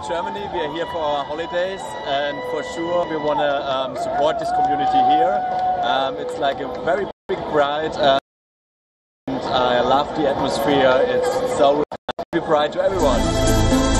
Germany. We are here for our holidays, and for sure we want to support this community here. It's like a very big pride, and I love the atmosphere. It's so bright to everyone.